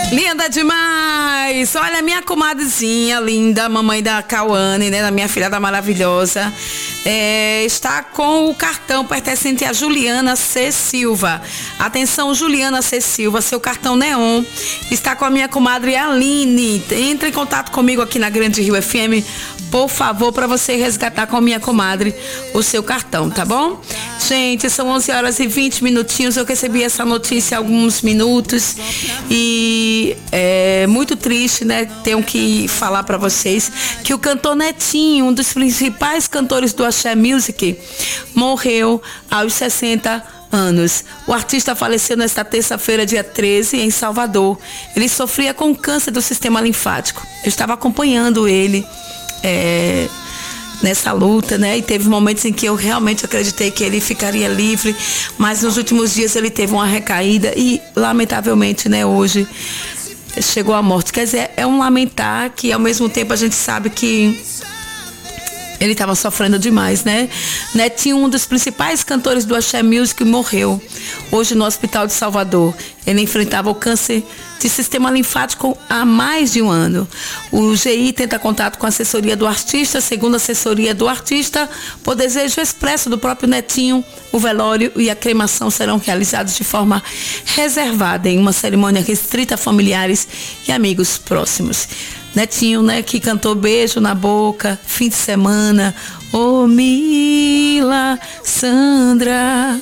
Linda demais! Olha, minha comadrezinha linda, mamãe da Cauane, né, da minha filhada maravilhosa, está com o cartão pertencente a Juliana C. Silva. Atenção, Juliana C. Silva, seu cartão neon está com a minha comadre Aline. Entre em contato comigo aqui na Grande Rio FM, por favor, para você resgatar com a minha comadre o seu cartão, tá bom? Gente, são 11 horas e 20 minutinhos. Eu recebi essa notícia há alguns minutos e é muito triste, né? Tenho que falar para vocês que o cantor Netinho, um dos principais cantores do Axé Music, morreu aos 60 anos. O artista faleceu nesta terça-feira, dia 13, em Salvador. Ele sofria com câncer do sistema linfático. Eu estava acompanhando ele nessa luta, né? E teve momentos em que eu realmente acreditei que ele ficaria livre, mas nos últimos dias ele teve uma recaída e, lamentavelmente, né, hoje chegou à morte. Quer dizer, é um lamentar que ao mesmo tempo a gente sabe que ele estava sofrendo demais, né? Netinho, um dos principais cantores do Axé Music, morreu hoje no Hospital de Salvador. Ele enfrentava o câncer de sistema linfático há mais de um ano. O GI tenta contato com a assessoria do artista. Segundo a assessoria do artista, por desejo expresso do próprio Netinho, o velório e a cremação serão realizados de forma reservada, em uma cerimônia restrita a familiares e amigos próximos. Netinho, né, que cantou Beijo na Boca, Fim de Semana, Ô Mila, Sandra,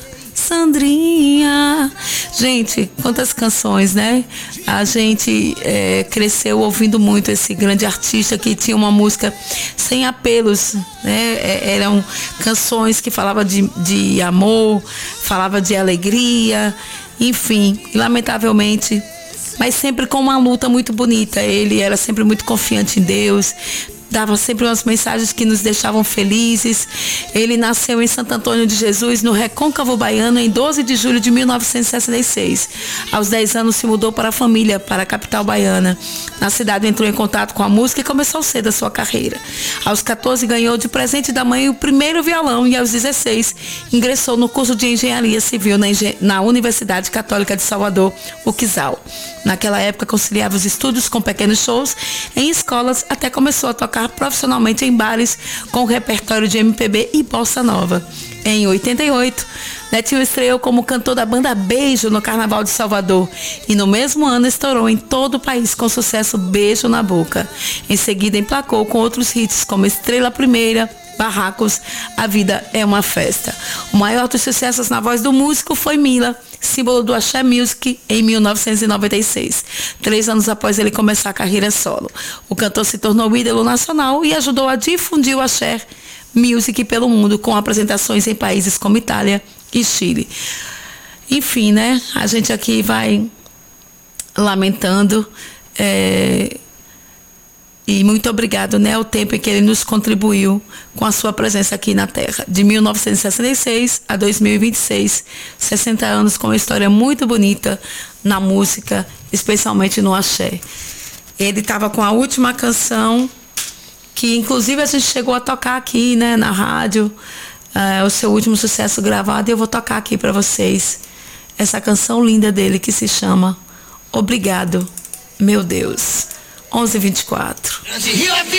Sandrinha. Gente, quantas canções, né? A gente cresceu ouvindo muito esse grande artista que tinha uma música sem apelos, né? Eram canções que falavam de amor, falava de alegria, enfim, lamentavelmente, mas sempre com uma luta muito bonita. Ele era sempre muito confiante em Deus, dava sempre umas mensagens que nos deixavam felizes. Ele nasceu em Santo Antônio de Jesus, no Recôncavo Baiano, em 12 de julho de 1966. Aos 10 anos se mudou para a família, para a capital baiana. Na cidade entrou em contato com a música e começou cedo a sua carreira. Aos 14 ganhou de presente da mãe o primeiro violão e aos 16 ingressou no curso de Engenharia Civil na Universidade Católica de Salvador, UCSAL. Naquela época conciliava os estudos com pequenos shows em escolas, até começou a tocar profissionalmente em bares com repertório de MPB e bossa nova. Em 88, Netinho estreou como cantor da banda Beijo no Carnaval de Salvador e no mesmo ano estourou em todo o país com o sucesso Beijo na Boca. Em seguida emplacou com outros hits como Estrela Primeira, Barracos, A Vida é uma Festa. O maior dos sucessos na voz do músico foi Mila, símbolo do Axé Music, em 1996. 3 anos após ele começar a carreira solo. O cantor se tornou ídolo nacional e ajudou a difundir o Axé Music pelo mundo, com apresentações em países como Itália e Chile. Enfim, né? A gente aqui vai lamentando. E muito obrigado, né, ao tempo em que ele nos contribuiu com a sua presença aqui na Terra. De 1966 a 2026, 60 anos com uma história muito bonita na música, especialmente no axé. Ele estava com a última canção, que inclusive a gente chegou a tocar aqui, né, na rádio, o seu último sucesso gravado, e eu vou tocar aqui para vocês essa canção linda dele que se chama Obrigado, Meu Deus. 11h24.